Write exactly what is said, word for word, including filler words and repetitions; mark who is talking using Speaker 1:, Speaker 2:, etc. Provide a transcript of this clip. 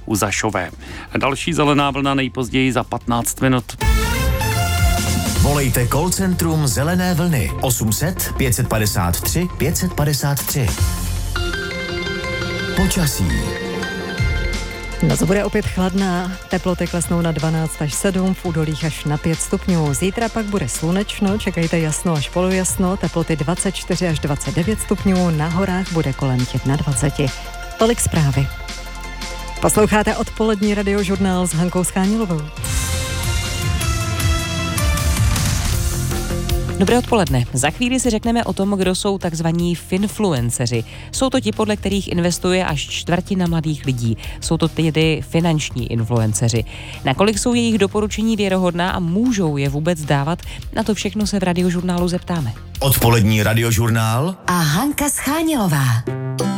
Speaker 1: u Zašové. Další zelená vlna nejpozději za patnáct minut.
Speaker 2: Volejte call centrum Zelené vlny osm set pět padesát tři pět padesát tři. Počasí.
Speaker 3: Noc bude opět chladná, teploty klesnou na dvanáct až sedm, v údolích až na pět stupňů. Zítra pak bude slunečno, čekejte jasno až polojasno, teploty dvacet čtyři až dvacet devět stupňů, na horách bude kolem dvacet jedna. Tolik zprávy. Posloucháte odpolední radiožurnál s Hankou Schánilovou.
Speaker 4: Dobré odpoledne. Za chvíli si řekneme o tom, kdo jsou takzvaní finfluenceři. Jsou to ti, podle kterých investuje až čtvrtina mladých lidí. Jsou to tedy finanční influenceři. Nakolik jsou jejich doporučení věrohodná a můžou je vůbec dávat? Na to všechno se v radiožurnálu zeptáme.
Speaker 2: Odpolední radiožurnál
Speaker 5: a Hanka Schánilová.